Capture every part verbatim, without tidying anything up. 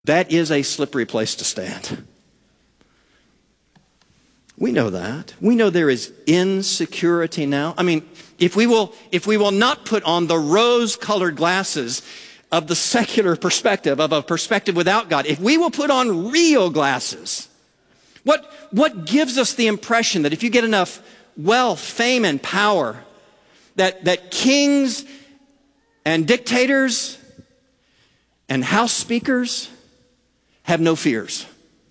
That is a slippery place to stand. We know that. We know there is insecurity now. I mean, if we will, if we will not put on the rose-colored glasses of the secular perspective, of a perspective without God, if we will put on real glasses, what, what gives us the impression that if you get enough wealth, fame, and power, that, that kings and dictators and house speakers have no fears?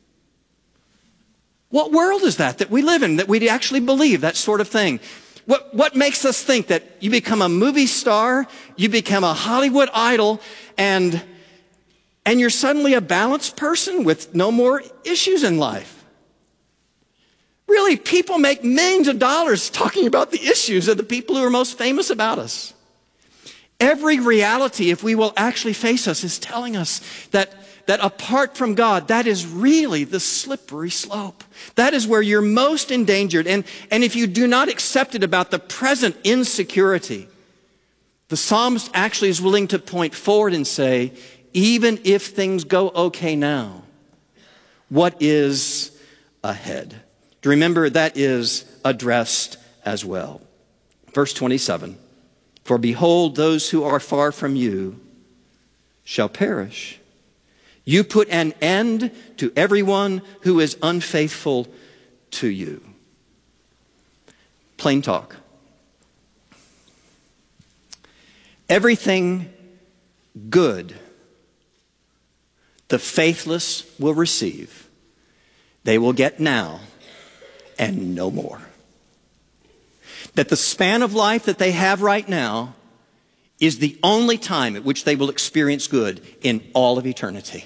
What world is that that we live in, that we actually believe that sort of thing? What, what makes us think that you become a movie star, you become a Hollywood idol, and, and you're suddenly a balanced person with no more issues in life? Really, people make millions of dollars talking about the issues of the people who are most famous about us. Every reality, if we will actually face us, is telling us that that apart from God, that is really the slippery slope. That is where you're most endangered. And, and if you do not accept it about the present insecurity, the psalmist actually is willing to point forward and say, even if things go okay now, what is ahead? Remember, that is addressed as well. Verse twenty-seven, for behold, those who are far from you shall perish. You put an end to everyone who is unfaithful to you. Plain talk. Everything good the faithless will receive, they will get now and no more. That the span of life that they have right now is the only time at which they will experience good in all of eternity.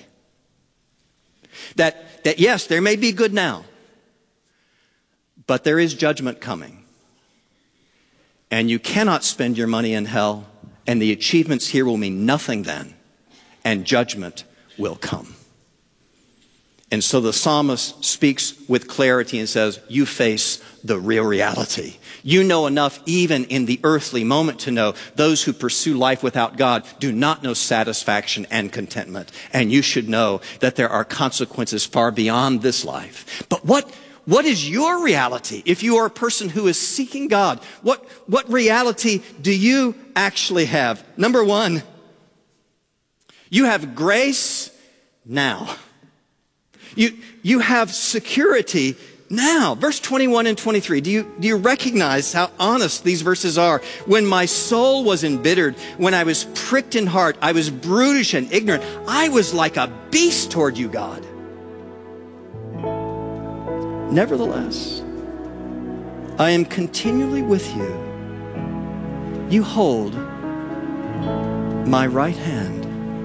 That, that yes, there may be good now, but there is judgment coming. And you cannot spend your money in hell, and the achievements here will mean nothing then, and judgment will come. And so the psalmist speaks with clarity and says, you face the real reality. You know enough even in the earthly moment to know those who pursue life without God do not know satisfaction and contentment. And you should know that there are consequences far beyond this life. But what, what is your reality if you are a person who is seeking God? What, what reality do you actually have? Number one, you have grace now. You, you have security now. Verse twenty-one and twenty-three. Do you, do you recognize how honest these verses are? When my soul was embittered, when I was pricked in heart, I was brutish and ignorant. I was like a beast toward you, God. Nevertheless, I am continually with you. You hold my right hand.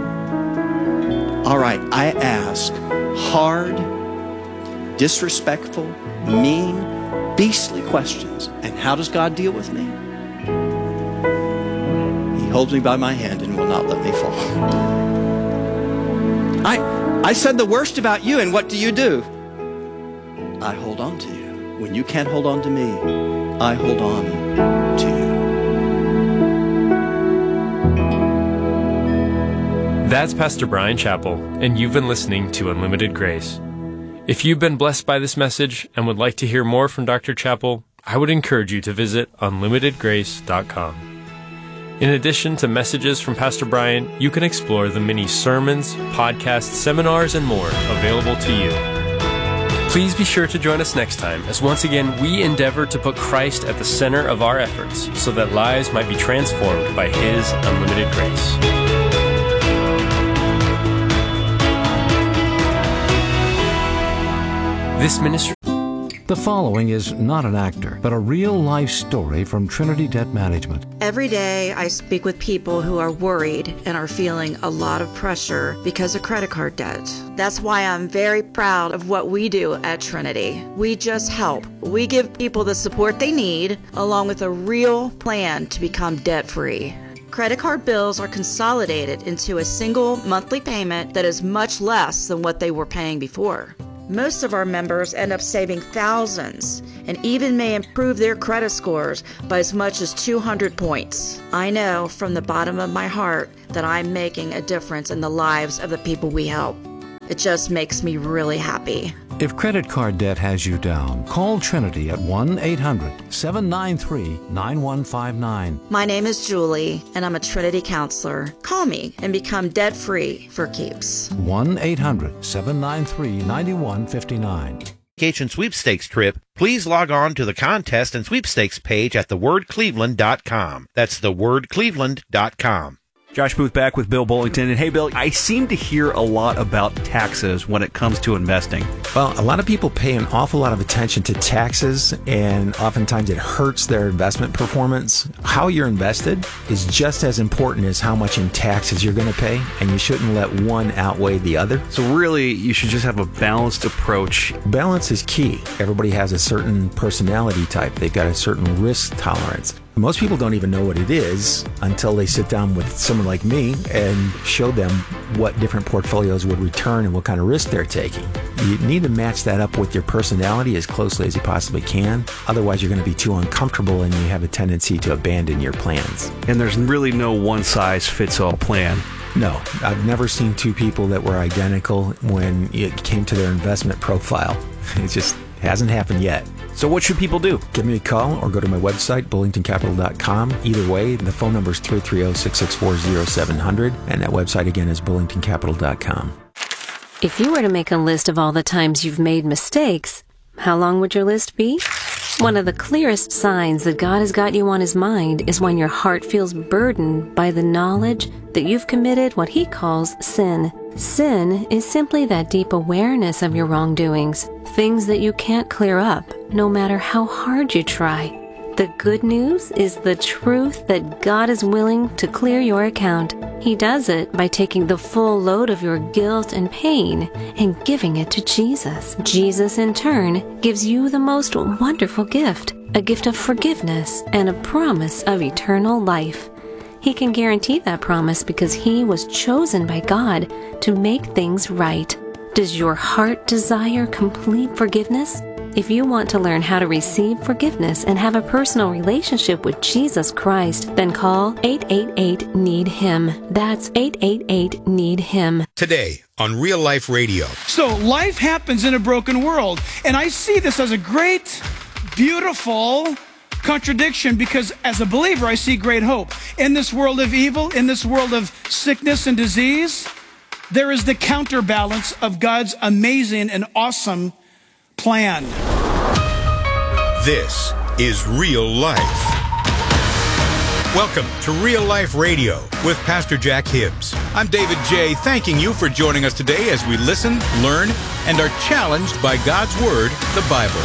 All right, I ask hard, disrespectful, mean, beastly questions. And how does God deal with me? He holds me by my hand and will not let me fall. I, I said the worst about you, and what do you do? I hold on to you. When you can't hold on to me, I hold on to you. That's Pastor Brian Chappell, and you've been listening to Unlimited Grace. If you've been blessed by this message and would like to hear more from Doctor Chappell, I would encourage you to visit unlimited grace dot com. In addition to messages from Pastor Brian, you can explore the many sermons, podcasts, seminars, and more available to you. Please be sure to join us next time as once again we endeavor to put Christ at the center of our efforts so that lives might be transformed by His unlimited grace. This ministry. The following is not an actor, but a real-life story from Trinity Debt Management. Every day I speak with people who are worried and are feeling a lot of pressure because of credit card debt. That's why I'm very proud of what we do at Trinity. We just help. We give people the support they need, along with a real plan to become debt-free. Credit card bills are consolidated into a single monthly payment that is much less than what they were paying before. Most of our members end up saving thousands and even may improve their credit scores by as much as two hundred points. I know from the bottom of my heart that I'm making a difference in the lives of the people we help. It just makes me really happy. If credit card debt has you down, call Trinity at one eight hundred seven nine three nine one five nine. My name is Julie, and I'm a Trinity counselor. Call me and become debt-free for keeps. one eight hundred seven nine three nine one five nine. Vacation sweepstakes trip, please log on to the contest and sweepstakes page at the word cleveland dot com. That's the word cleveland dot com. Josh Booth back with Bill Bullington. And hey, Bill, I seem to hear a lot about taxes when it comes to investing. Well, a lot of people pay an awful lot of attention to taxes, and oftentimes it hurts their investment performance. How you're invested is just as important as how much in taxes you're going to pay, and you shouldn't let one outweigh the other. So really, you should just have a balanced approach. Balance is key. Everybody has a certain personality type. They've got a certain risk tolerance. Most people don't even know what it is until they sit down with someone like me and show them what different portfolios would return and what kind of risk they're taking. You need to match that up with your personality as closely as you possibly can. Otherwise, you're going to be too uncomfortable and you have a tendency to abandon your plans. And there's really no one-size-fits-all plan. No, I've never seen two people that were identical when it came to their investment profile. It just hasn't happened yet. So what should people do? Give me a call or go to my website, bullington capital dot com. Either way, the phone number is three three zero, six six four, zero seven zero zero, and that website again is bullington capital dot com. If you were to make a list of all the times you've made mistakes, how long would your list be? One of the clearest signs that God has got you on His mind is when your heart feels burdened by the knowledge that you've committed what He calls sin. Sin is simply that deep awareness of your wrongdoings, things that you can't clear up, no matter how hard you try. The good news is the truth that God is willing to clear your account. He does it by taking the full load of your guilt and pain and giving it to Jesus. Jesus, in turn, gives you the most wonderful gift, a gift of forgiveness and a promise of eternal life. He can guarantee that promise because He was chosen by God to make things right. Does your heart desire complete forgiveness? If you want to learn how to receive forgiveness and have a personal relationship with Jesus Christ, then call eight eight eight, need him. That's eight eight eight, need him. Today on Real Life Radio. So life happens in a broken world, and I see this as a great, beautiful contradiction because as a believer, I see great hope. In this world of evil, in this world of sickness and disease, there is the counterbalance of God's amazing and awesome plan. This is Real Life. Welcome to Real Life Radio with Pastor Jack Hibbs. I'm David J., thanking you for joining us today as we listen, learn, and are challenged by God's Word, the Bible.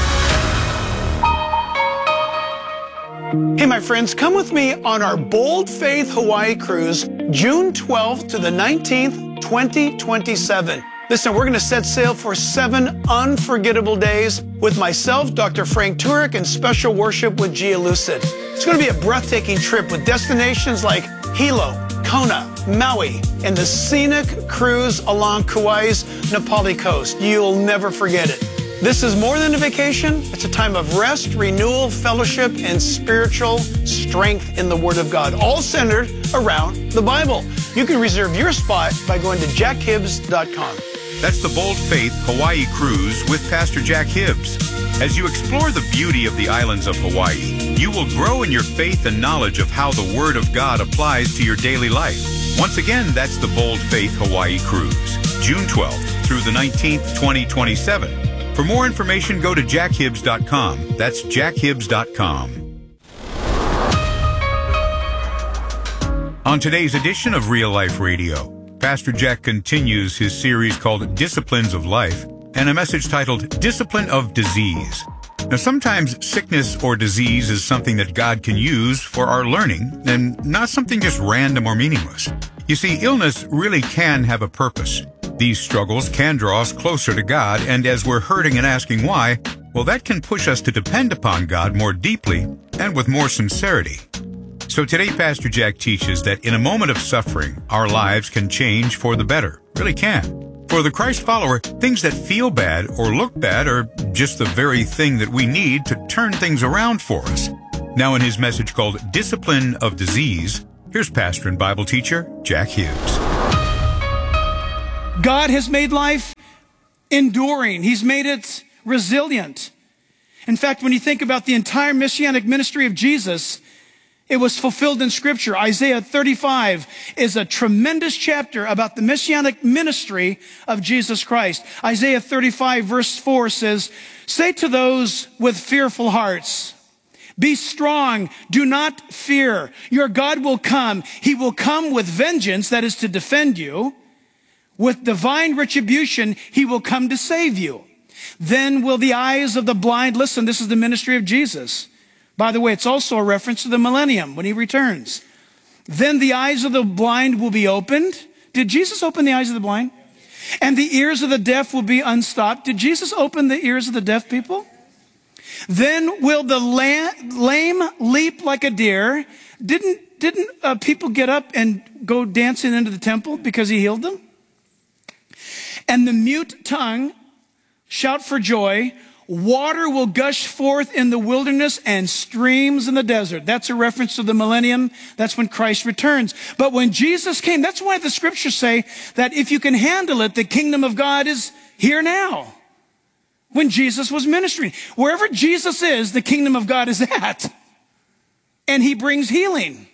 Hey, my friends, come with me on our Bold Faith Hawaii cruise, June twelfth to the nineteenth, twenty twenty-seven. Listen, we're going to set sail for seven unforgettable days with myself, Doctor Frank Turek, and special worship with Gia Lucid. It's going to be a breathtaking trip with destinations like Hilo, Kona, Maui, and the scenic cruise along Kauai's Napali coast. You'll never forget it. This is more than a vacation. It's a time of rest, renewal, fellowship, and spiritual strength in the Word of God, all centered around the Bible. You can reserve your spot by going to jack hibbs dot com. That's the Bold Faith Hawaii Cruise with Pastor Jack Hibbs. As you explore the beauty of the islands of Hawaii, you will grow in your faith and knowledge of how the Word of God applies to your daily life. Once again, that's the Bold Faith Hawaii Cruise, June twelfth through the nineteenth, twenty twenty-seven. For more information, go to jack hibbs dot com. That's jack hibbs dot com. On today's edition of Real Life Radio, Pastor Jack continues his series called Disciplines of Life and a message titled Discipline of Disease. Now, sometimes sickness or disease is something that God can use for our learning and not something just random or meaningless. You see, illness really can have a purpose. These struggles can draw us closer to God, and as we're hurting and asking why, well, that can push us to depend upon God more deeply and with more sincerity. So today, Pastor Jack teaches that in a moment of suffering, our lives can change for the better. Really can. For the Christ follower, things that feel bad or look bad are just the very thing that we need to turn things around for us. Now, in his message called Discipline of Disease, here's pastor and Bible teacher Jack Hibbs. God has made life enduring. He's made it resilient. In fact, when you think about the entire messianic ministry of Jesus, it was fulfilled in Scripture. Isaiah thirty-five is a tremendous chapter about the messianic ministry of Jesus Christ. Isaiah thirty-five verse four says, "Say to those with fearful hearts, be strong, do not fear. Your God will come. He will come with vengeance, that is to defend you. With divine retribution, he will come to save you. Then will the eyes of the blind," listen, this is the ministry of Jesus. By the way, it's also a reference to the millennium when he returns. "Then the eyes of the blind will be opened." Did Jesus open the eyes of the blind? "And the ears of the deaf will be unstopped." Did Jesus open the ears of the deaf people? "Then will the lame leap like a deer." Didn't, didn't uh, people get up and go dancing into the temple because he healed them? "And the mute tongue shout for joy. Water will gush forth in the wilderness and streams in the desert." That's a reference to the millennium. That's when Christ returns. But when Jesus came, that's why the scriptures say that if you can handle it, the kingdom of God is here now. When Jesus was ministering, wherever Jesus is, the kingdom of God is at. And he brings healing.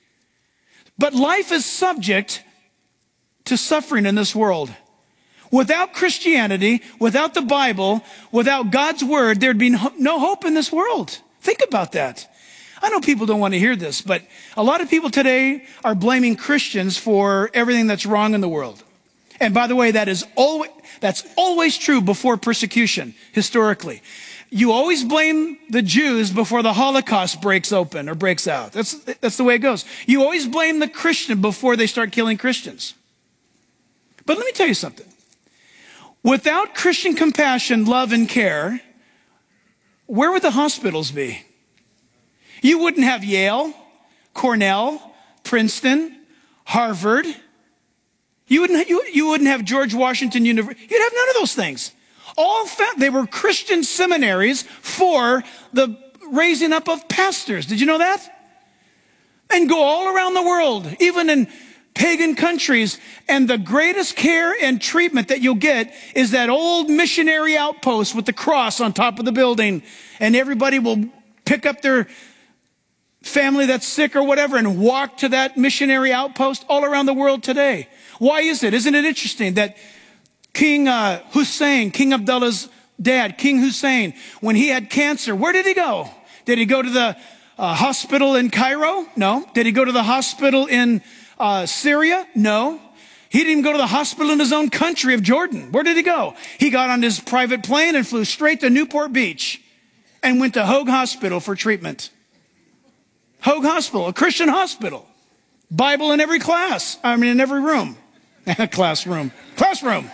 But life is subject to suffering in this world. Without Christianity, without the Bible, without God's word, there'd be no hope in this world. Think about that. I know people don't want to hear this, but a lot of people today are blaming Christians for everything that's wrong in the world. And by the way, that is always, that's always true before persecution, historically. You always blame the Jews before the Holocaust breaks open or breaks out. That's, that's the way it goes. You always blame the Christian before they start killing Christians. But let me tell you something. Without Christian compassion, love, and care, where would the hospitals be? You wouldn't have Yale, Cornell, Princeton, Harvard. You wouldn't, you, you wouldn't have George Washington University. You'd have none of those things. All found, they were Christian seminaries for the raising up of pastors. Did you know that? And go all around the world, even in pagan countries, and the greatest care and treatment that you'll get is that old missionary outpost with the cross on top of the building, and everybody will pick up their family that's sick or whatever and walk to that missionary outpost all around the world today. Why is it? Isn't it interesting that King uh, Hussein, King Abdullah's dad, King Hussein, when he had cancer, where did he go? Did he go to the uh, hospital in Cairo? No. Did he go to the hospital in Uh, Syria? No. He didn't even go to the hospital in his own country of Jordan. Where did he go? He got on his private plane and flew straight to Newport Beach and went to Hoag Hospital for treatment. Hoag Hospital, a Christian hospital. Bible in every class. I mean, in every room. Classroom. Classroom.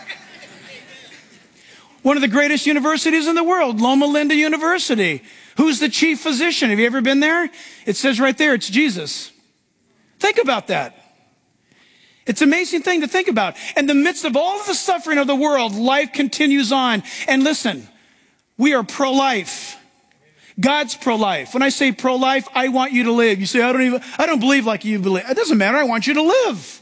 One of the greatest universities in the world, Loma Linda University. Who's the chief physician? Have you ever been there? It says right there, it's Jesus. Think about that. It's an amazing thing to think about. In the midst of all of the suffering of the world, life continues on. And listen, we are pro-life. God's pro-life. When I say pro-life, I want you to live. You say, I don't even, I don't believe like you believe. It doesn't matter. I want you to live.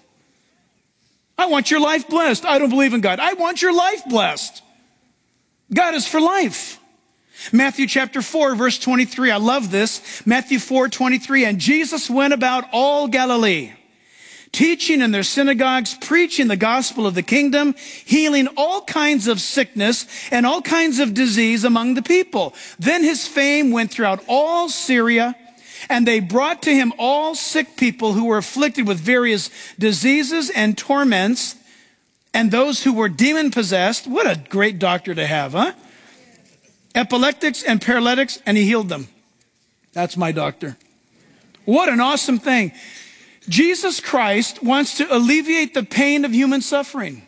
I want your life blessed. I don't believe in God. I want your life blessed. God is for life. Matthew chapter four, verse twenty-three. I love this. Matthew four, twenty-three. "And Jesus went about all Galilee, teaching in their synagogues, preaching the gospel of the kingdom, healing all kinds of sickness and all kinds of disease among the people. Then his fame went throughout all Syria, and they brought to him all sick people who were afflicted with various diseases and torments, and those who were demon-possessed." What a great doctor to have, huh? "Epileptics and paralytics, and he healed them." That's my doctor. What an awesome thing. Jesus Christ wants to alleviate the pain of human suffering.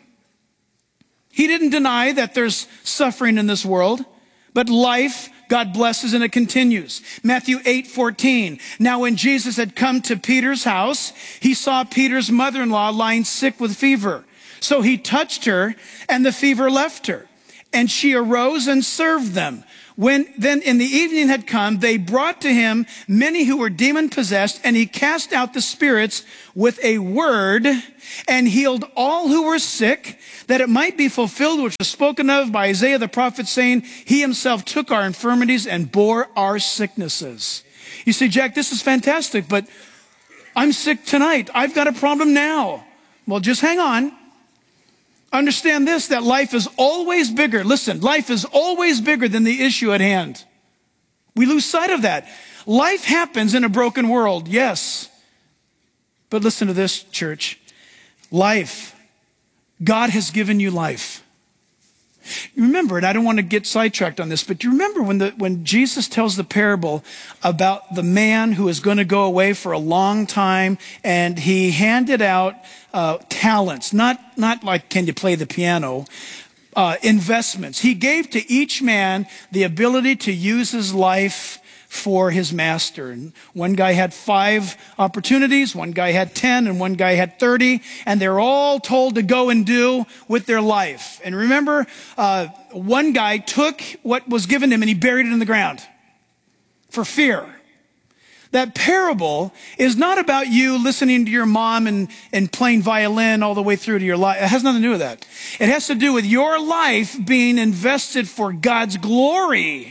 He didn't deny that there's suffering in this world, but life, God blesses, and it continues. Matthew eight, fourteen. "Now when Jesus had come to Peter's house, he saw Peter's mother-in-law lying sick with fever. So he touched her, and the fever left her. And she arose and served them. When then in the evening had come, they brought to him many who were demon-possessed, and he cast out the spirits with a word and healed all who were sick, that it might be fulfilled which was spoken of by Isaiah the prophet, saying, he himself took our infirmities and bore our sicknesses. You say, Jack, this is fantastic, but I'm sick tonight. I've got a problem now. Well, just hang on. Understand this, that life is always bigger. Listen, life is always bigger than the issue at hand. We lose sight of that. Life happens in a broken world, yes. But listen to this, church. Life, God has given you life. You remember, and I don't want to get sidetracked on this, but you remember when the when Jesus tells the parable about the man who is going to go away for a long time, and he handed out uh, talents, not not like can you play the piano, uh, investments. He gave to each man the ability to use his life for his master. And one guy had five opportunities, one guy had ten, and one guy had thirty, and they're all told to go and do with their life. And remember, uh, one guy took what was given him and he buried it in the ground for fear. That parable is not about you listening to your mom and, and playing violin all the way through to your life. It has nothing to do with that. It has to do with your life being invested for God's glory.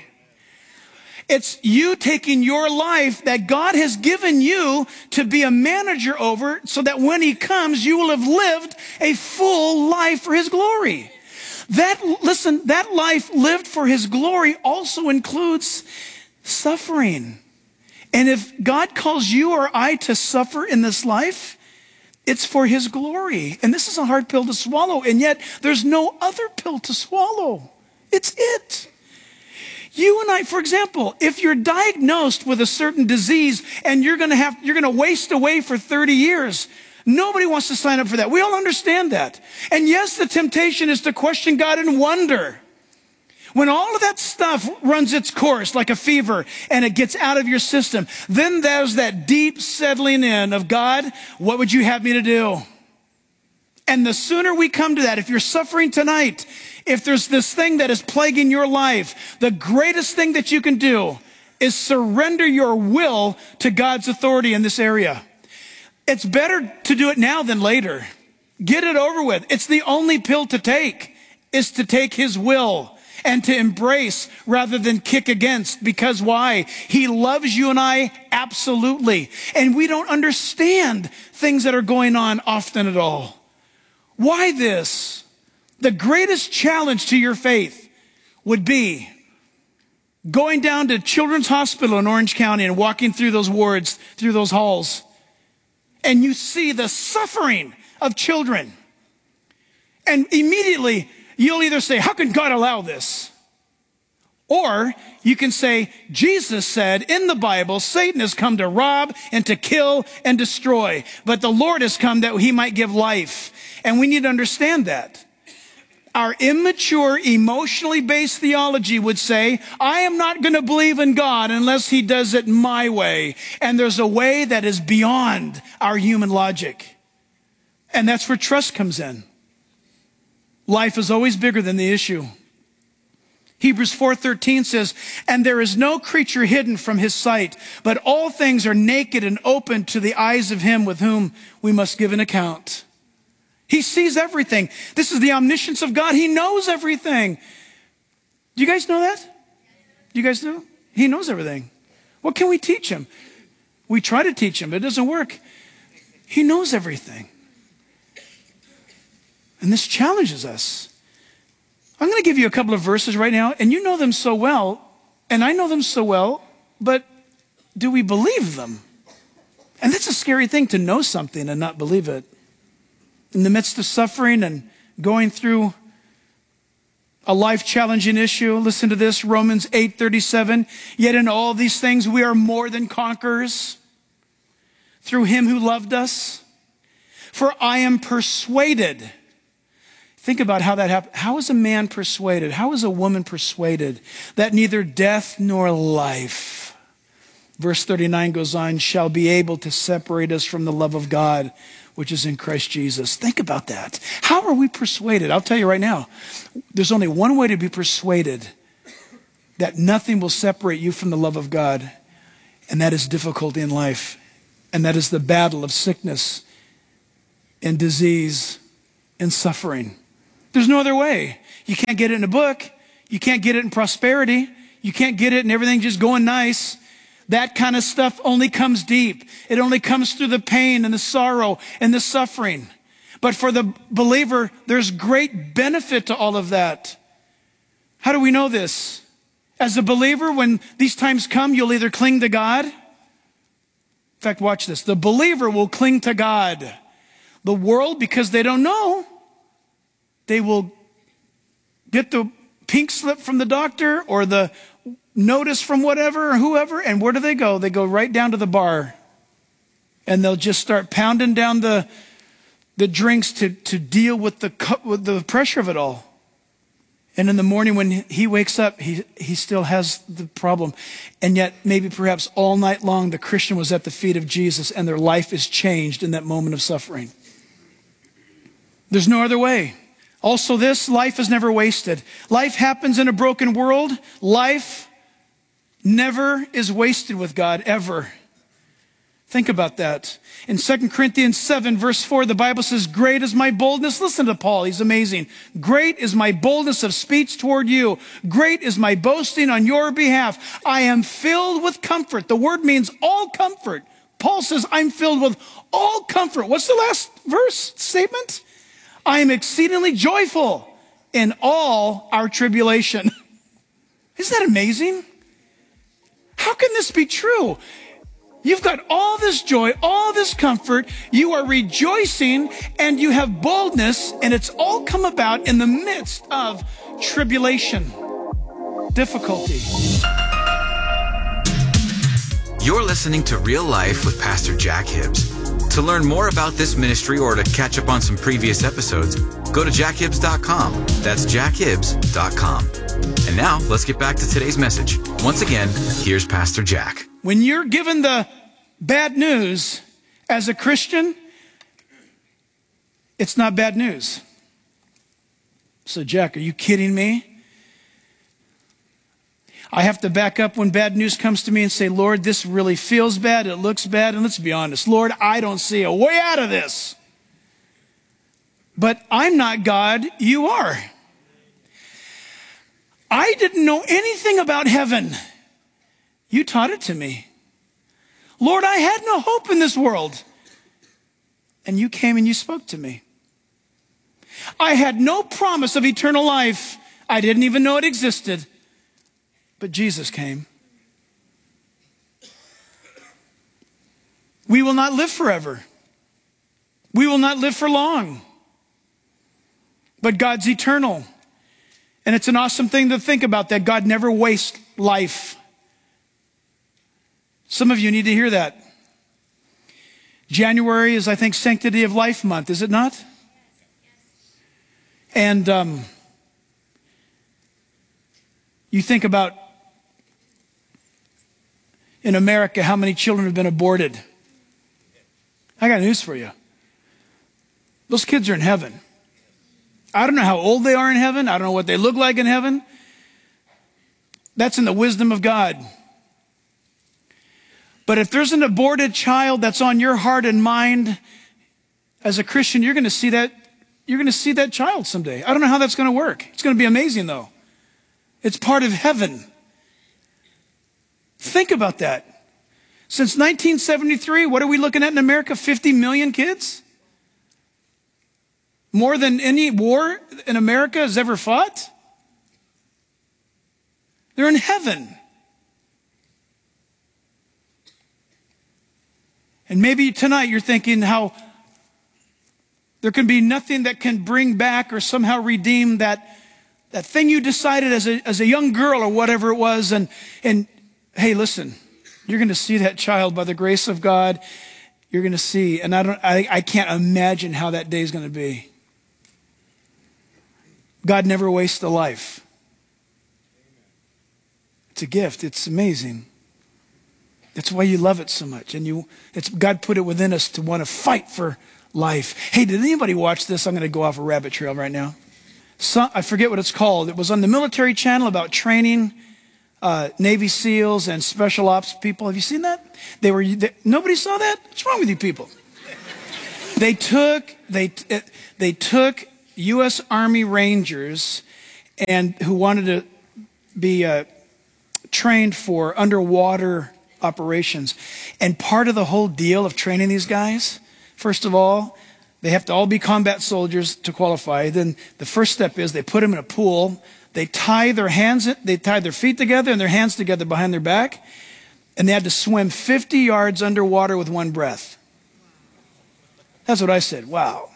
It's you taking your life that God has given you to be a manager over, so that when he comes, you will have lived a full life for his glory. That, listen, that life lived for his glory also includes suffering. And if God calls you or I to suffer in this life, it's for his glory. And this is a hard pill to swallow, and yet there's no other pill to swallow. It's it. You and I, for example, if you're diagnosed with a certain disease and you're going to have, you're going to waste away for thirty years, nobody wants to sign up for that. We all understand that. And yes, the temptation is to question God and wonder. When all of that stuff runs its course like a fever and it gets out of your system, then there's that deep settling in of, God, what would you have me to do? And the sooner we come to that, if you're suffering tonight, if there's this thing that is plaguing your life, the greatest thing that you can do is surrender your will to God's authority in this area. It's better to do it now than later. Get it over with. It's the only pill to take, is to take his will and to embrace rather than kick against. Because why? He loves you and I absolutely. And we don't understand things that are going on often at all. Why this? The greatest challenge to your faith would be going down to Children's Hospital in Orange County and walking through those wards, through those halls, and you see the suffering of children. And immediately you'll either say, how can God allow this? Or you can say, Jesus said in the Bible, Satan has come to rob and to kill and destroy, but the Lord has come that he might give life. And we need to understand that. Our immature, emotionally based theology would say, I am not going to believe in God unless he does it my way. And there's a way that is beyond our human logic. And that's where trust comes in. Life is always bigger than the issue. Hebrews four thirteen says, and there is no creature hidden from his sight, but all things are naked and open to the eyes of him with whom we must give an account. He sees everything. This is the omniscience of God. He knows everything. Do you guys know that? Do you guys know? He knows everything. What can we teach him? We try to teach him, but it doesn't work. He knows everything. And this challenges us. I'm going to give you a couple of verses right now, and you know them so well, and I know them so well, but do we believe them? And that's a scary thing, to know something and not believe it. In the midst of suffering and going through a life-challenging issue, listen to this, Romans eight thirty-seven. Yet in all these things we are more than conquerors through him who loved us. For I am persuaded. Think about how that happened. How is a man persuaded? How is a woman persuaded that neither death nor life, verse thirty-nine goes on, shall be able to separate us from the love of God, which is in Christ Jesus. Think about that. How are we persuaded? I'll tell you right now, there's only one way to be persuaded that nothing will separate you from the love of God, and that is difficulty in life, and that is the battle of sickness and disease and suffering. There's no other way. You can't get it in a book. You can't get it in prosperity. You can't get it in everything just going nice. That kind of stuff only comes deep. It only comes through the pain and the sorrow and the suffering. But for the believer, there's great benefit to all of that. How do we know this? As a believer, when these times come, you'll either cling to God. In fact, watch this. The believer will cling to God. The world, because they don't know, they will get the pink slip from the doctor or the notice from whatever or whoever, and where do they go? They go right down to the bar, and they'll just start pounding down the the drinks to, to deal with the with the pressure of it all. And in the morning when he wakes up, he, he still has the problem. And yet maybe perhaps all night long the Christian was at the feet of Jesus and their life is changed in that moment of suffering. There's no other way. Also this, life is never wasted. Life happens in a broken world. Life never is wasted with God, ever. Think about that. In Second Corinthians seven, verse four, the Bible says, great is my boldness. Listen to Paul. He's amazing. Great is my boldness of speech toward you. Great is my boasting on your behalf. I am filled with comfort. The word means all comfort. Paul says, I'm filled with all comfort. What's the last verse statement? I am exceedingly joyful in all our tribulation. Isn't that amazing? How can this be true? You've got all this joy, all this comfort. You are rejoicing and you have boldness, and it's all come about in the midst of tribulation, difficulty. You're listening to Real Life with Pastor Jack Hibbs. To learn more about this ministry or to catch up on some previous episodes, go to jack hibbs dot com. That's jack hibbs dot com. And now, let's get back to today's message. Once again, here's Pastor Jack. When you're given the bad news as a Christian, it's not bad news. So, Jack, are you kidding me? I have to back up when bad news comes to me and say, Lord, this really feels bad, it looks bad, and let's be honest, Lord, I don't see a way out of this. But I'm not God, you are. I didn't know anything about heaven. You taught it to me. Lord, I had no hope in this world. And you came and you spoke to me. I had no promise of eternal life. I didn't even know it existed. But Jesus came. We will not live forever. We will not live for long. But God's eternal. And it's an awesome thing to think about, that God never wastes life. Some of you need to hear that. January is, I think, Sanctity of Life Month, is it not? And um, you think about in America how many children have been aborted. I got news for you. Those kids are in heaven. I don't know how old they are in heaven. I don't know what they look like in heaven. That's in the wisdom of God. But if there's an aborted child that's on your heart and mind, as a Christian, you're going to see that, you're going to see that child someday. I don't know how that's going to work. It's going to be amazing, though. It's part of heaven. Think about that. Since nineteen seventy-three, what are we looking at in America? fifty million kids? More than any war in America has ever fought? They're in heaven. And maybe tonight you're thinking how there can be nothing that can bring back or somehow redeem that, that thing you decided as a, as a young girl or whatever it was. And, and hey, listen, you're going to see that child by the grace of God. You're going to see, and I don't, I, I can't imagine how that day is going to be. God never wastes a life. It's a gift. It's amazing. That's why you love it so much. And you, it's God put it within us to want to fight for life. Hey, did anybody watch this? I'm going to go off a rabbit trail right now. So, I forget what it's called. It was on the military channel about training uh, Navy SEALs and special ops people. Have you seen that? They were. They, nobody saw that? What's wrong with you people? They took they they took U S Army Rangers and who wanted to be uh, trained for underwater operations. And part of the whole deal of training these guys, first of all, they have to all be combat soldiers to qualify. Then the first step is they put them in a pool. They tie their hands, they tie their feet together and their hands together behind their back. And they had to swim fifty yards underwater with one breath. That's what I said. Wow.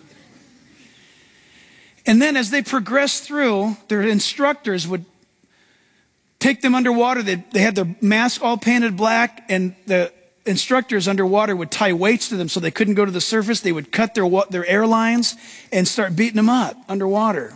And then as they progressed through, their instructors would take them underwater. They, they had their mask all painted black, and the instructors underwater would tie weights to them so they couldn't go to the surface. They would cut their, their air lines and start beating them up underwater.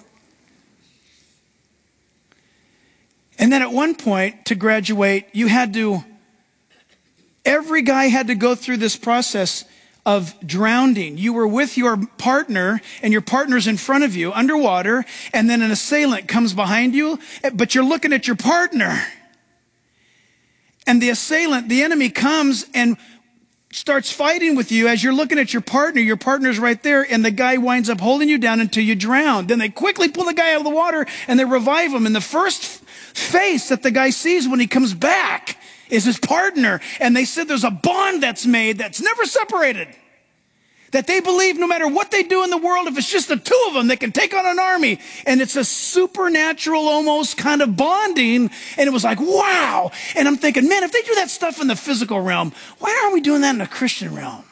And then at one point, to graduate, you had to, every guy had to go through this process of drowning. You were with your partner, and your partner's in front of you underwater, and then an assailant comes behind you, but you're looking at your partner. And the assailant, the enemy, comes and starts fighting with you as you're looking at your partner. Your partner's right there, and the guy winds up holding you down until you drown. Then they quickly pull the guy out of the water, and they revive him. And the first face that the guy sees when he comes back is his partner. And they said there's a bond that's made that's never separated. That they believe no matter what they do in the world, if it's just the two of them, they can take on an army. And it's a supernatural almost kind of bonding. And it was like, wow. And I'm thinking, man, if they do that stuff in the physical realm, why aren't we doing that in the Christian realm?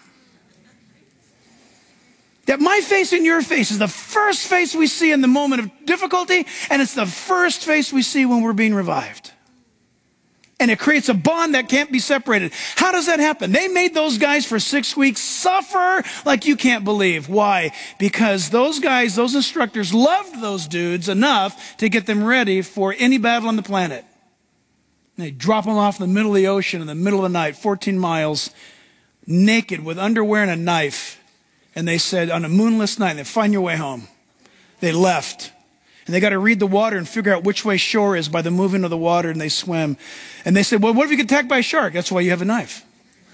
That my face and your face is the first face we see in the moment of difficulty, and it's the first face we see when we're being revived. And it creates a bond that can't be separated. How does that happen? They made those guys for six weeks suffer like you can't believe. Why? Because those guys, those instructors loved those dudes enough to get them ready for any battle on the planet. And they drop them off in the middle of the ocean in the middle of the night, fourteen miles, naked with underwear and a knife. And they said, on a moonless night, they find your way home. They left. And they got to read the water and figure out which way shore is by the moving of the water, and they swim. And they said, well, what if you get attacked by a shark? That's why you have a knife.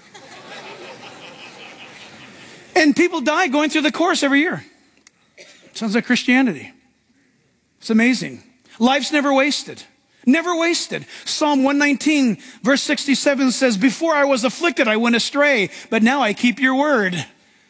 And people die going through the course every year. Sounds like Christianity. It's amazing. Life's never wasted. Never wasted. Psalm one nineteen, verse sixty-seven says, before I was afflicted, I went astray, but now I keep your word.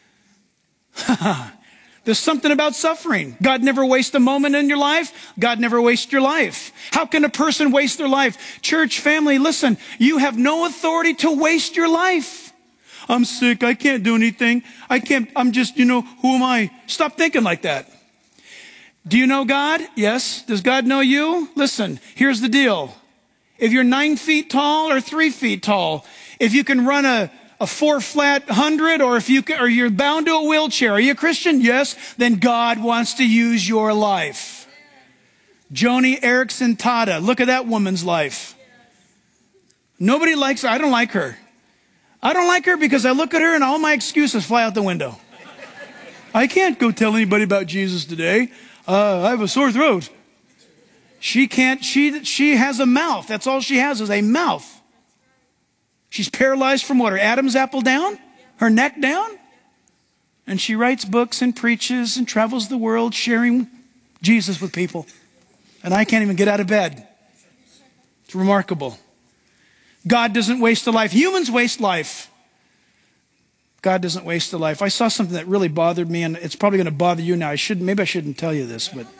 There's something about suffering. God never wastes a moment in your life. God never wastes your life. How can a person waste their life? Church family, listen, you have no authority to waste your life. I'm sick. I can't do anything. I can't, I'm just, you know, who am I? Stop thinking like that. Do you know God? Yes. Does God know you? Listen, here's the deal. If you're nine feet tall or three feet tall, if you can run a a four flat hundred, or if you can, or you're bound to a wheelchair. Are you a Christian? Yes. Then God wants to use your life. Joni Eareckson Tada. Look at that woman's life. Nobody likes her. I don't like her. I don't like her because I look at her and all my excuses fly out the window. I can't go tell anybody about Jesus today. Uh, I have a sore throat. She can't, she, she has a mouth. That's all she has is a mouth. She's paralyzed from what? Her Adam's apple down? Her neck down? And she writes books and preaches and travels the world sharing Jesus with people. And I can't even get out of bed. It's remarkable. God doesn't waste a life. Humans waste life. God doesn't waste a life. I saw something that really bothered me, and it's probably going to bother you now. I shouldn't, maybe I shouldn't tell you this, but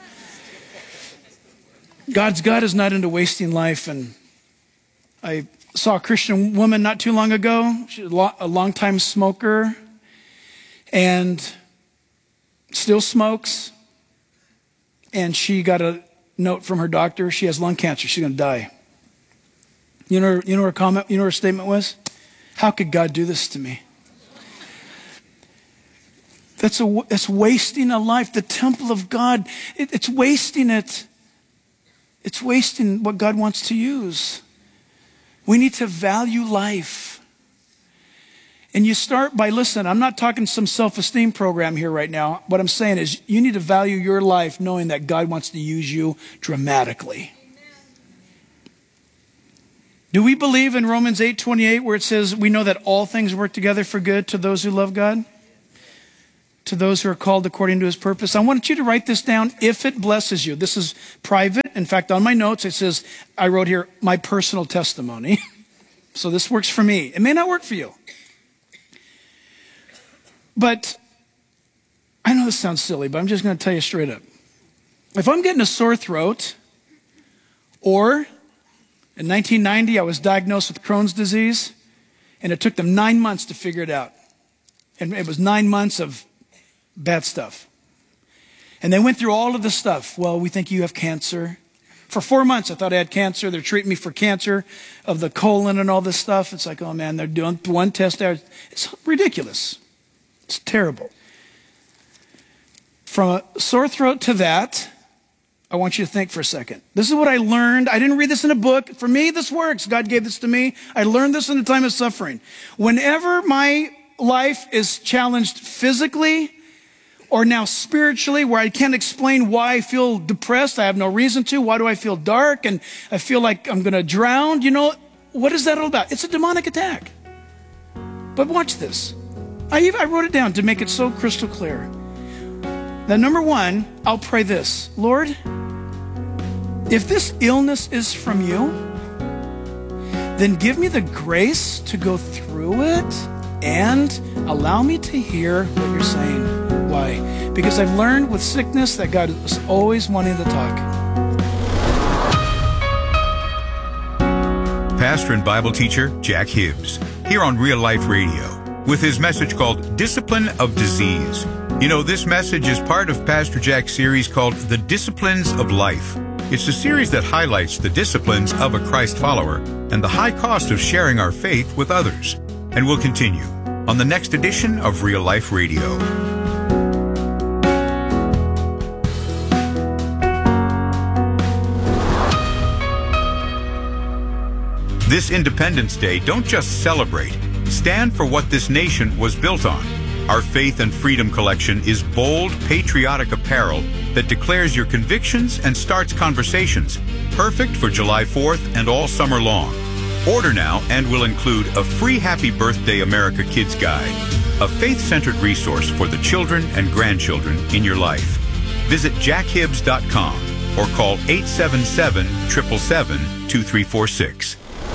God's God is not into wasting life. And I saw a Christian woman not too long ago. She's a long-time smoker and still smokes. And she got a note from her doctor. She has lung cancer. She's going to die. You know, you know her comment, you know her statement was? How could God do this to me? That's a, that's wasting a life. The temple of God, it, it's wasting it. It's wasting what God wants to use. We need to value life. And you start by, listen, I'm not talking some self-esteem program here right now. What I'm saying is you need to value your life knowing that God wants to use you dramatically. Do we believe in Romans eight twenty-eight where it says we know that all things work together for good to those who love God? To those who are called according to his purpose? I want you to write this down if it blesses you. This is private. In fact, on my notes it says, I wrote here, my personal testimony. So this works for me. It may not work for you. But I know this sounds silly, but I'm just going to tell you straight up. If I'm getting a sore throat, or in nineteen ninety, I was diagnosed with Crohn's disease, and it took them nine months to figure it out. And it was nine months of bad stuff. And they went through all of the stuff. Well, we think you have cancer. For four months, I thought I had cancer. They're treating me for cancer of the colon and all this stuff. It's like, oh man, they're doing one test there. It's ridiculous. It's terrible. From a sore throat to that, I want you to think for a second. This is what I learned. I didn't read this in a book. For me, this works. God gave this to me. I learned this in a time of suffering. Whenever my life is challenged physically or now spiritually, where I can't explain why I feel depressed, I have no reason to. Why do I feel dark and I feel like I'm going to drown? You know, what is that all about? It's a demonic attack. But watch this. I, even, I wrote it down to make it so crystal clear. Now, number one, I'll pray this. Lord, if this illness is from you, then give me the grace to go through it and allow me to hear what you're saying. Why? Because I've learned with sickness that God is always wanting to talk. Pastor and Bible teacher Jack Hibbs, here on Real Life Radio, with his message called Discipline of Disease. You know, this message is part of Pastor Jack's series called The Disciplines of Life. It's a series that highlights the disciplines of a Christ follower and the high cost of sharing our faith with others. And we'll continue on the next edition of Real Life Radio. This Independence Day, don't just celebrate. Stand for what this nation was built on. Our Faith and Freedom collection is bold, patriotic apparel that declares your convictions and starts conversations. Perfect for July fourth and all summer long. Order now and will include a free Happy Birthday America Kids Guide, a faith-centered resource for the children and grandchildren in your life. Visit jack hibbs dot com or call eight seven seven, seven seven seven, two three four six.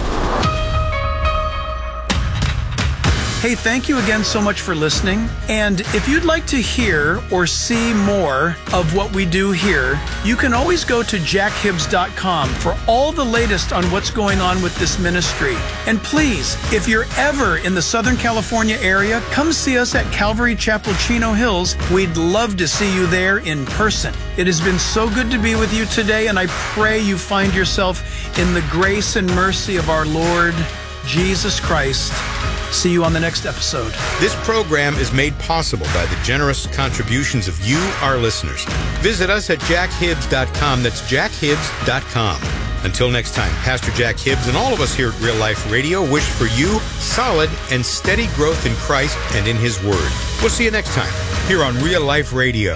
Hey, thank you again so much for listening. And if you'd like to hear or see more of what we do here, you can always go to jack hibbs dot com for all the latest on what's going on with this ministry. And please, if you're ever in the Southern California area, come see us at Calvary Chapel, Chino Hills. We'd love to see you there in person. It has been so good to be with you today, and I pray you find yourself in the grace and mercy of our Lord Jesus Christ. See you on the next episode. This program is made possible by the generous contributions of you, our listeners. Visit us at jack hibbs dot com. That's jack hibbs dot com. Until next time, Pastor Jack Hibbs and all of us here at Real Life Radio wish for you solid and steady growth in Christ and in His Word. We'll see you next time here on Real Life Radio.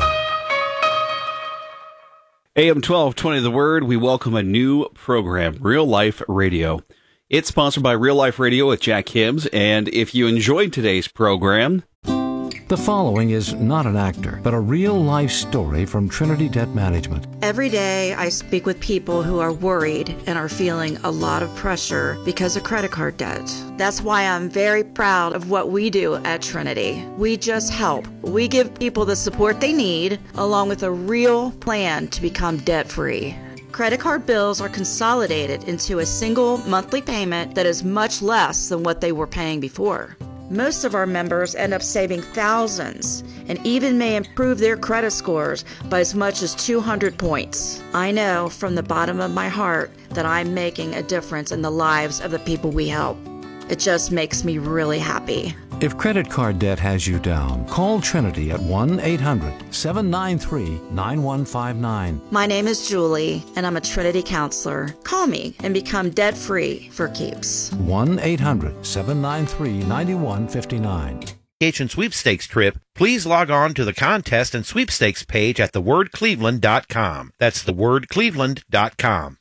A M twelve twenty The Word, we welcome a new program, Real Life Radio. It's sponsored by Real Life Radio with Jack Hibbs, and if you enjoyed today's program... The following is not an actor, but a real-life story from Trinity Debt Management. Every day I speak with people who are worried and are feeling a lot of pressure because of credit card debt. That's why I'm very proud of what we do at Trinity. We just help. We give people the support they need, along with a real plan to become debt-free. Credit card bills are consolidated into a single monthly payment that is much less than what they were paying before. Most of our members end up saving thousands and even may improve their credit scores by as much as two hundred points. I know from the bottom of my heart that I'm making a difference in the lives of the people we help. It just makes me really happy. If credit card debt has you down, call Trinity at one eight hundred seven nine three nine one five nine. My name is Julie, and I'm a Trinity counselor. Call me and become debt-free for keeps. one eight hundred seven nine three nine one five nine. Vacation sweepstakes trip, please log on to the contest and sweepstakes page at the word cleveland dot com. That's the word cleveland dot com.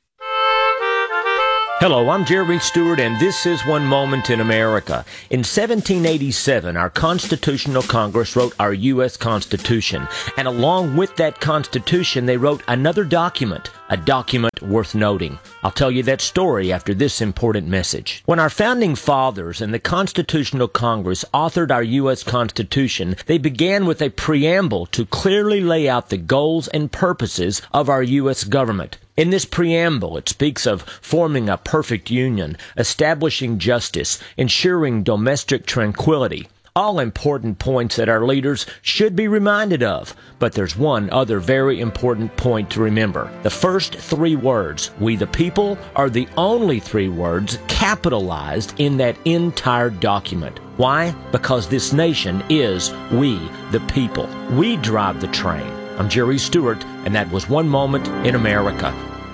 Hello, I'm Jerry Stewart, and this is One Moment in America. In seventeen eighty-seven, our Constitutional Congress wrote our U S Constitution, and along with that Constitution, they wrote another document, a document worth noting. I'll tell you that story after this important message. When our founding fathers and the Constitutional Congress authored our U S Constitution, they began with a preamble to clearly lay out the goals and purposes of our U S government. In this preamble, it speaks of forming a perfect union, establishing justice, ensuring domestic tranquility. All important points that our leaders should be reminded of. But there's one other very important point to remember. The first three words, we the people, are the only three words capitalized in that entire document. Why? Because this nation is we the people. We drive the train. I'm Jerry Stewart, and that was One Moment in America.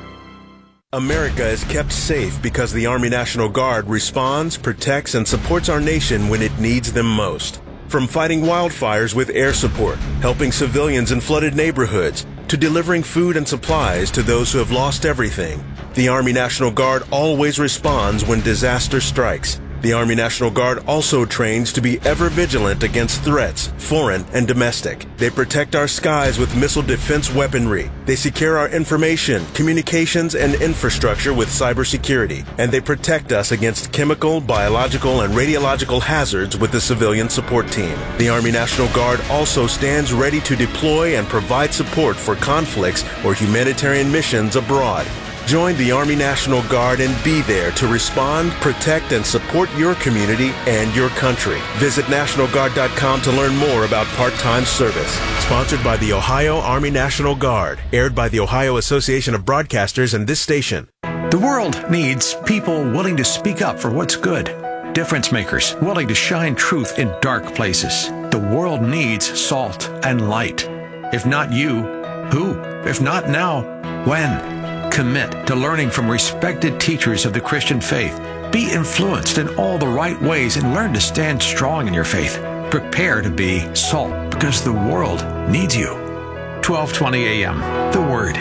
America is kept safe because the Army National Guard responds, protects, and supports our nation when it needs them most. From fighting wildfires with air support, helping civilians in flooded neighborhoods, to delivering food and supplies to those who have lost everything, the Army National Guard always responds when disaster strikes. The Army National Guard also trains to be ever vigilant against threats, foreign and domestic. They protect our skies with missile defense weaponry. They secure our information, communications, and infrastructure with cybersecurity. And they protect us against chemical, biological, and radiological hazards with the civilian support team. The Army National Guard also stands ready to deploy and provide support for conflicts or humanitarian missions abroad. Join the Army National Guard and be there to respond, protect, and support your community and your country. Visit National Guard dot com to learn more about part-time service. Sponsored by the Ohio Army National Guard. Aired by the Ohio Association of Broadcasters and this station. The world needs people willing to speak up for what's good. Difference makers willing to shine truth in dark places. The world needs salt and light. If not you, who? If not now, when? Commit to learning from respected teachers of the Christian faith. Be influenced in all the right ways and learn to stand strong in your faith. Prepare to be salt because the world needs you. twelve twenty a.m. The Word.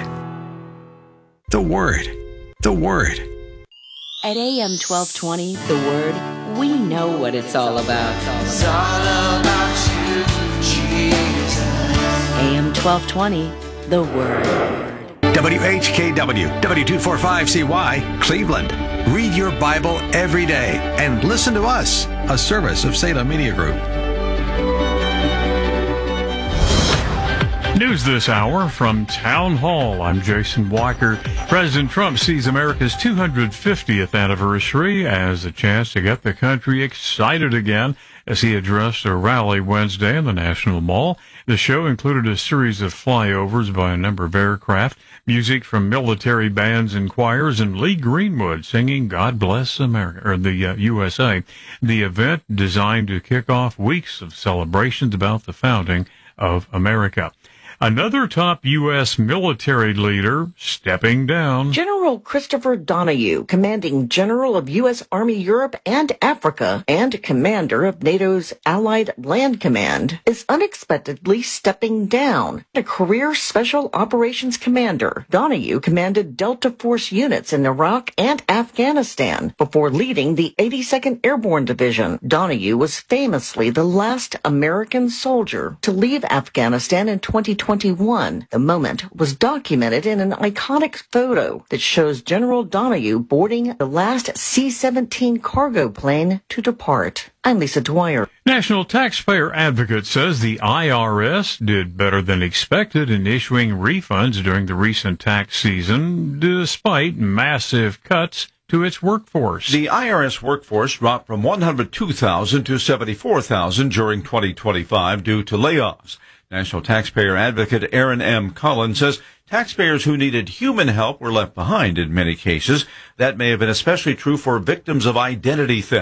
The Word. The Word. At A M twelve twenty, The Word, we know what it's all about. It's all about you, Jesus. A M twelve twenty, The Word. W H K W, W two forty-five C Y, Cleveland. Read your Bible every day and listen to us, a service of Salem Media Group. News this hour from Town Hall. I'm Jason Walker. President Trump sees America's two hundred fiftieth anniversary as a chance to get the country excited again as he addressed a rally Wednesday in the National Mall. The show included a series of flyovers by a number of aircraft, music from military bands and choirs, and Lee Greenwood singing God Bless America, or the uh, U S A. The event designed to kick off weeks of celebrations about the founding of America. Another top U S military leader stepping down. General Christopher Donahue, commanding general of U S Army Europe and Africa and commander of NATO's Allied Land Command, is unexpectedly stepping down. A career special operations commander, Donahue commanded Delta Force units in Iraq and Afghanistan before leading the eighty-second Airborne Division. Donahue was famously the last American soldier to leave Afghanistan in twenty twenty-one. The moment was documented in an iconic photo that shows General Donahue boarding the last C seventeen cargo plane to depart. I'm Lisa Dwyer. National Taxpayer Advocate says the I R S did better than expected in issuing refunds during the recent tax season, despite massive cuts to its workforce. The I R S workforce dropped from one hundred two thousand to seventy-four thousand during twenty twenty-five due to layoffs. National Taxpayer Advocate Aaron M. Cullen says taxpayers who needed human help were left behind in many cases. That may have been especially true for victims of identity theft.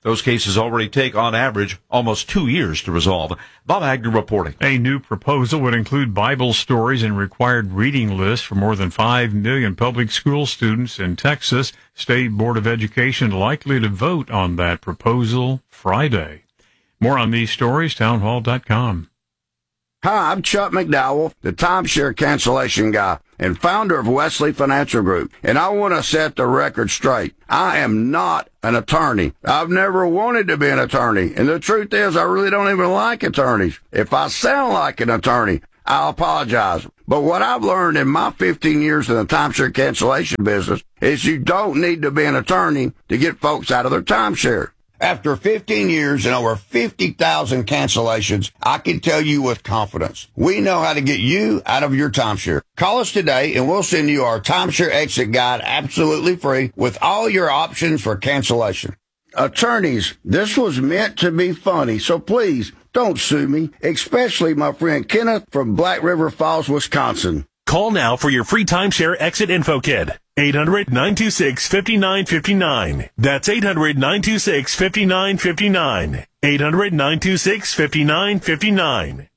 Those cases already take, on average, almost two years to resolve. Bob Agnew reporting. A new proposal would include Bible stories and required reading lists for more than five million public school students in Texas. State Board of Education likely to vote on that proposal Friday. More on these stories, townhall dot com. Hi, I'm Chuck McDowell, the timeshare cancellation guy and founder of Wesley Financial Group, and I want to set the record straight. I am not an attorney. I've never wanted to be an attorney, and the truth is I really don't even like attorneys. If I sound like an attorney, I apologize. But what I've learned in my fifteen years in the timeshare cancellation business is you don't need to be an attorney to get folks out of their timeshare. After fifteen years and over fifty thousand cancellations, I can tell you with confidence, we know how to get you out of your timeshare. Call us today and we'll send you our timeshare exit guide absolutely free with all your options for cancellation. Attorneys, this was meant to be funny, so please don't sue me, especially my friend Kenneth from Black River Falls, Wisconsin. Call now for your free timeshare exit info kit. eight hundred, nine two six, five nine five nine. That's eight hundred, nine two six, five nine five nine. eight hundred, nine two six, five nine five nine.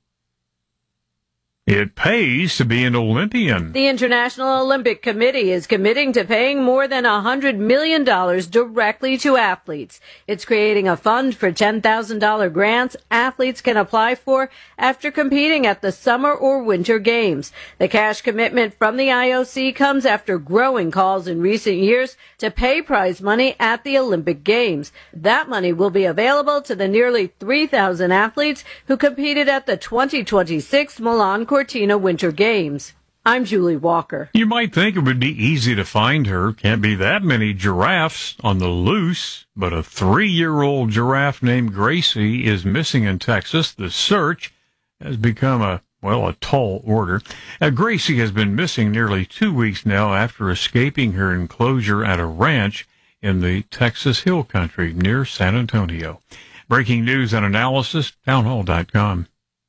It pays to be an Olympian. The International Olympic Committee is committing to paying more than one hundred million dollars directly to athletes. It's creating a fund for ten thousand dollars grants athletes can apply for after competing at the Summer or Winter Games. The cash commitment from the I O C comes after growing calls in recent years to pay prize money at the Olympic Games. That money will be available to the nearly three thousand athletes who competed at the twenty twenty-six Milan Cortina Winter Games. I'm Julie Walker. You might think it would be easy to find her. Can't be that many giraffes on the loose. But a three-year-old giraffe named Gracie is missing in Texas. The search has become a, well, a tall order. Uh, Gracie has been missing nearly two weeks now after escaping her enclosure at a ranch in the Texas Hill Country near San Antonio. Breaking news and analysis, townhall dot com.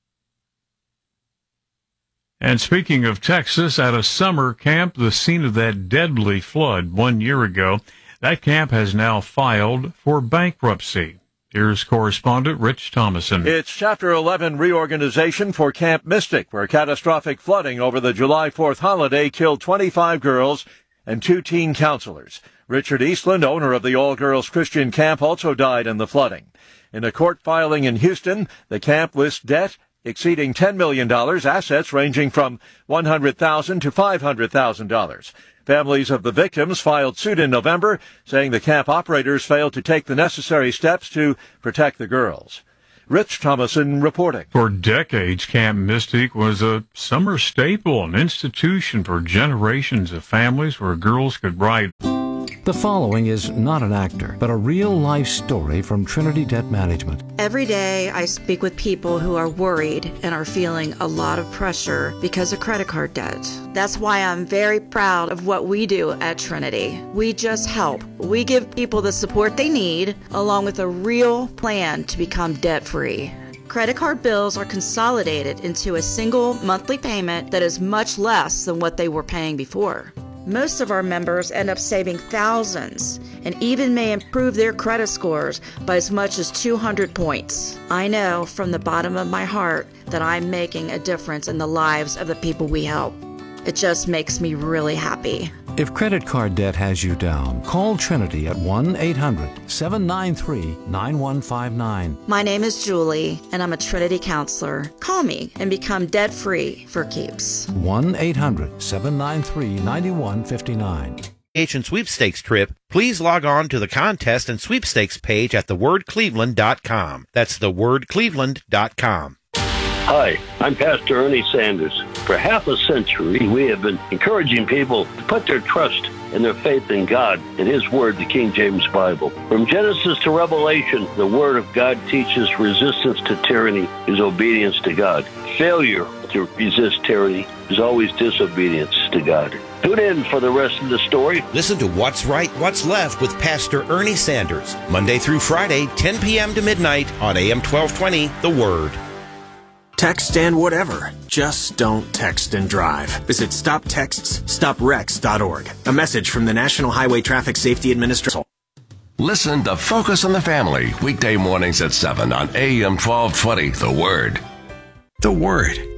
And speaking of Texas, at a summer camp, the scene of that deadly flood one year ago, that camp has now filed for bankruptcy. Here's correspondent Rich Thomason. It's Chapter eleven reorganization for Camp Mystic, where catastrophic flooding over the July fourth holiday killed twenty-five girls and two teen counselors. Richard Eastland, owner of the all-girls Christian camp, also died in the flooding. In a court filing in Houston, the camp lists debt exceeding ten million dollars, assets ranging from one hundred thousand dollars to five hundred thousand dollars. Families of the victims filed suit in November, saying the camp operators failed to take the necessary steps to protect the girls. Rich Thomason reporting. For decades, Camp Mystic was a summer staple, an institution for generations of families where girls could ride. The following is not an actor, but a real-life story from Trinity Debt Management. Every day I speak with people who are worried and are feeling a lot of pressure because of credit card debt. That's why I'm very proud of what we do at Trinity. We just help. We give people the support they need, along with a real plan to become debt-free. Credit card bills are consolidated into a single monthly payment that is much less than what they were paying before. Most of our members end up saving thousands and even may improve their credit scores by as much as two hundred points. I know from the bottom of my heart that I'm making a difference in the lives of the people we help. It just makes me really happy. If credit card debt has you down, call Trinity at one eight hundred, seven nine three, nine one five nine. My name is Julie, and I'm a Trinity counselor. Call me and become debt-free for keeps. one eight hundred, seven nine three, nine one five nine. Asian sweepstakes trip, please log on to the contest and sweepstakes page at the word cleveland dot com. That's the word cleveland dot com. Hi, I'm Pastor Ernie Sanders. For half a century, we have been encouraging people to put their trust and their faith in God and His Word, the King James Bible. From Genesis to Revelation, the Word of God teaches resistance to tyranny is obedience to God. Failure to resist tyranny is always disobedience to God. Tune in for the rest of the story. Listen to What's Right, What's Left with Pastor Ernie Sanders, Monday through Friday, ten p.m. to midnight on A M twelve twenty, The Word. Text and whatever. Just don't text and drive. Visit stop texts stop wrecks dot org. A message from the National Highway Traffic Safety Administration. Listen to Focus on the Family, weekday mornings at seven on A M twelve twenty, The Word. The Word.